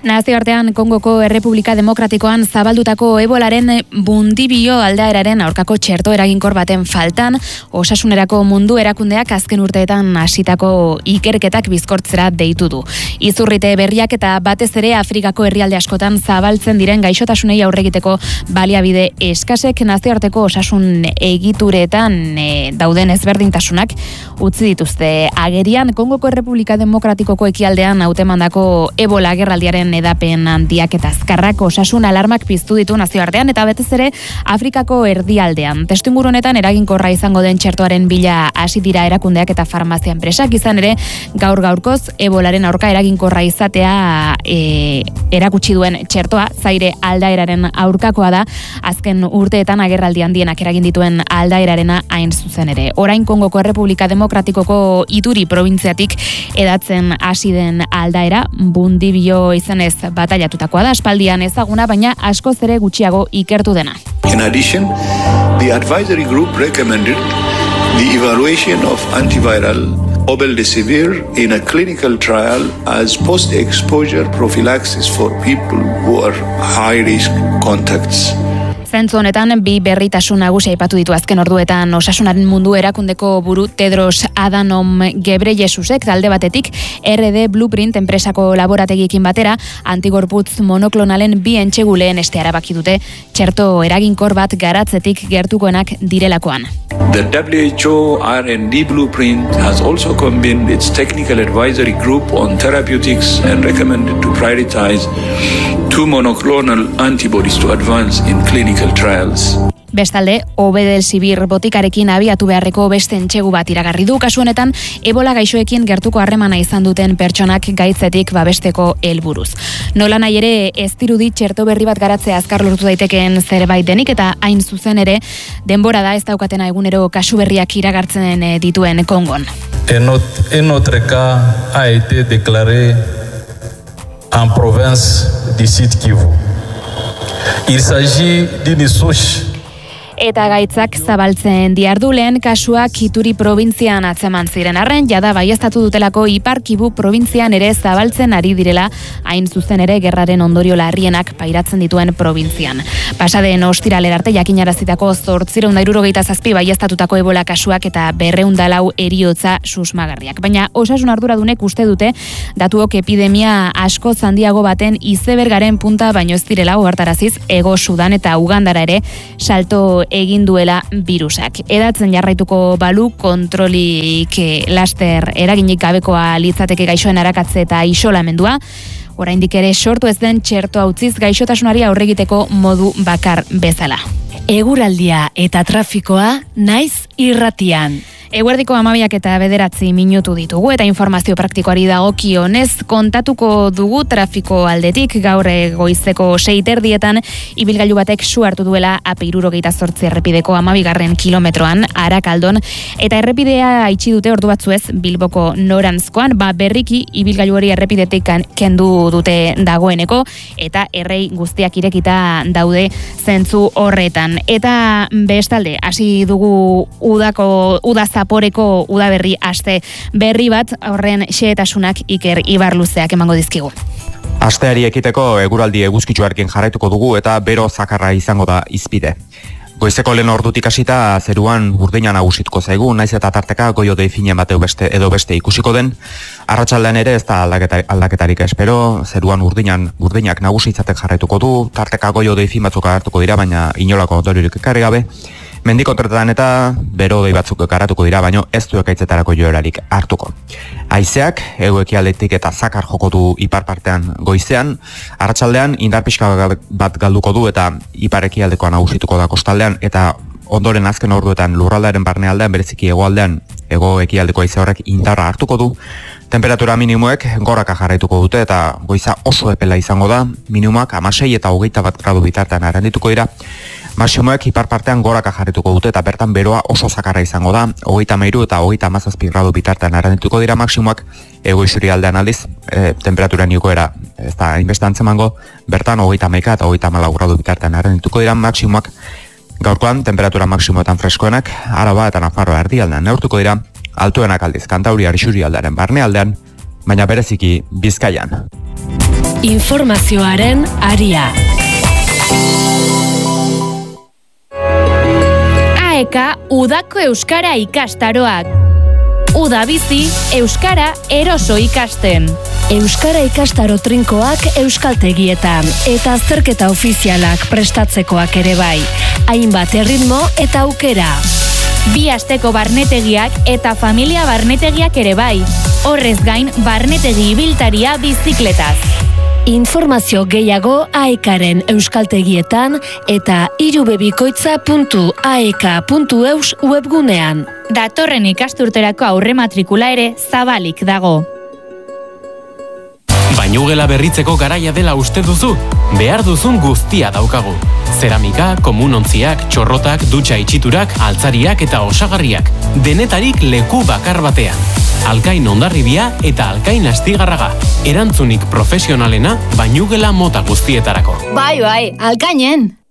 Nazioartean Kongoko Errepublika Demokratikoan zabaldutako ebolaren bundibio aldaeraren aurkako txerto eraginkor baten faltan, osasunerako mundu erakundeak azken urteetan hasitako ikerketak bizkortzera deitu du. Izurrite berriak eta batez ere Afrikako herrialde askotan zabaltzen diren gaixotasunei aurregiteko baliabide eskasek nazioarteko osasun egituretan dauden ezberdintasunak utzi dituzte agerian. Kongoko Errepublika Demokratikoko ekialdean hautemandako ebola gerraldiaren edapen handiak eta azkarrak osasun alarmak piztu ditu nazioartean eta betez ere Afrikako erdialdean. Testuinguru honetan eraginkorra izango den txertoaren bila hasi dira erakundeak eta farmazia enpresak, izan ere gaur-gaurkoz ebolaren aurka eraginkorra izatea erakutsi duen txertoa zaire aldaeraren aurkakoa da, azken urteetan agerraldi handienak eragin dituen aldaerarena hain zuzen ere. Orain Kongoko Errepublika Demokratikoko Ituri probintziatik edatzen hasi den aldaera bundibio izanez batailatutakoa da, aspaldian ezaguna, baina askoz ere gutxiago ikertu dena. In addition, the advisory group recommended the evaluation of antiviral obeldesivir in a clinical trial as post-exposure prophylaxis for people who are high-risk contacts. Zentzu honetan, bi berritasun nagusia aipatu ditu azken orduetan osasunaren mundu erakundeko buru Tedros Adhanom Ghebreyesusek, alde batetik RD Blueprint enpresako laborategiekin batera antigorputz monoklonalen bi entxeguleen erabaki dute txerto eraginkor bat garatzetik gertukoenak direlakoan. The WHO R&D Blueprint has also convened its technical advisory group on therapeutics and recommended to prioritize 2 monoclonal antibodies to advance in clinical trials. Bestalde, obeldesivir botikarekin abiatu beharreko beste entxegu bat iragarri du. Kasu honetan, ebola gaixoekin gertuko harremana izan duten pertsonak gaitzetik babesteko helburuz. Nola nahi ere, ez dirudi txerto berri bat garatzea azkar lortu daitekeen zerbait denik, eta hain zuzen ere, denbora da ez daukatena egunero kasu berriak iragartzen dituen Kongon. En notre cas a été déclaré en province du Sud Kivu. Il s'agit d'une souche. Eta gaitzak zabaltzen diardu, lehen kasuak Ituri probintzian atzeman ziren arren, jada baieztatu dutelako Ipar Kivu probintzian ere zabaltzen ari direla, hain zuzen ere gerraren ondorio larrienak pairatzen dituen probintzian. Pasaden ostiralera arte jakinarazitako 867 baieztatutako ebola kasuak eta 204 heriotza susmagarriak. Baina osasun arduradunek uste dute datuok epidemia asko handiago baten izebergaren punta baino ez direla ohartaraziz Hego Sudan eta Ugandara ere salto egin duela virusak. Edatzen jarraituko balu kontrolik laster eraginik gabekoa litzateke gaixoen arakatze eta isolamendua, oraindik ere sortu ez den txerto utziz gaixotasunari aurregiteko modu bakar bezala. Eguraldia eta trafikoa naiz irratian. Eguerdiko 12:09 minutu ditugu eta informazio praktikoari dagokionez kontatuko dugu trafiko aldetik. Gaur goizeko 6:30 ibilgailu batek su hartu duela AP78 errepideko 12. kilometroan Arakaldon eta errepidea itxi dute ordu batzuez Bilboko noranzkoan, berriki ibilgailu hori errepidetik kendu dute dagoeneko eta errei guztiak irekita daude zentzu horretan. Eta bestalde, hasi dugu uda zaporeko udaberri aste berri bat, horren xehetasunak Iker Ibarluzeak emango dizkigu. Asteari ekiteko eguraldi eguzkitsuarekin jarraituko dugu eta bero zakarra izango da izpide. Goizeko lehen ordutik hasita zeruan urdina nagusituko zaigu, naiz eta tarteka goio-dei finen bat edo beste ikusiko den. Arratsaldean ere ez da aldaketarik espero, zeruan urdinak nagusitzatek jarraituko du, tarteka goio-dei fin batzuk hartuko dira, baina inolako ondoriorik ekarri gabe. Mendikontretan eta bero-dei batzuk garatuko dira, baino ez du ekaitzetarako joerarik hartuko. Haizeak hego-ekialdetik eta zakar joko du ipar partean goizean, arratsaldean indar pixka bat galduko du eta ipar ekialdekoa nagusituko da kostaldean, eta ondoren azken orduetan lurraldearen barnealdean, bereziki hegoaldean hego-ekialdeko haize horrek indarra hartuko du. Temperatura minimoek goraka jarraituko dute eta goiza oso epela izango da, minimoak 16 eta 21 gradu bitartean arendituko dira. Maximoek ipar partean goraka jarrituko dute eta bertan beroa oso zakarra izango da, 33 eta 37 gradu bitartean arendituko dira maximoak. Ego isurialdean aldiz, temperaturan igoera ez da hainbeste antzemango, bertan 31 eta 34 gradu bitartean arendituko dira maximoak. Gaurkoan, temperatura maksimoetan freskoenak, Araba eta Nafarroa erdialdean neurtuko dira, altuenak aldiz Kantauriar isurialdearen barnealdean, baina bereziki Bizkaian. Informazioaren aria. AEK udako euskara ikastaroak. Uda bizi, euskara eroso ikasten. Euskara ikastaro trinkoak euskaltegietan eta azterketa ofizialak prestatzekoak ere bai. Hainbat erritmo eta aukera. 2 asteko barnetegiak eta familia barnetegiak ere bai. Horrez gain, barnetegi ibiltaria bizikletaz. Informazio gehiago AEKaren euskaltegietan eta irubebikoitza.aek.eus webgunean. Datorren ikasturterako aurrematrikula ere zabalik dago. Bainugela berritzeko garaia dela uste duzu? Behar duzun guztia daukagu. Zeramika, komunontziak, txorrotak, dutxa itxiturak, altzariak eta osagarriak. Denetarik leku bakar batean. Alkain Hondarribia eta Alkain Astigarraga. Erantzunik profesionalena bainugela mota guztietarako. Bai, Alkainen!